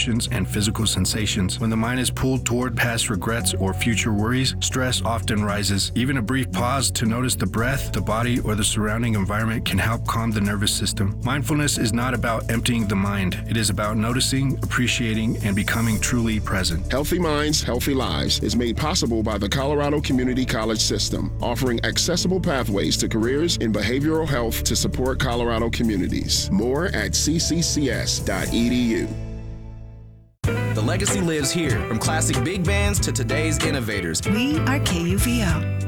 emotions and physical sensations. When the mind is pulled toward past regrets or future worries, stress often rises. Even a brief pause to notice the breath, the body, or the surrounding environment can help calm the nervous system. Mindfulness is not about emptying the mind. It is about noticing, appreciating, and becoming truly present. Healthy Minds, Healthy Lives is made possible by the Colorado Community College System, offering accessible pathways to careers in behavioral health to support Colorado communities. More at cccs.edu. The legacy lives here, from classic big bands to today's innovators. We are KUVO.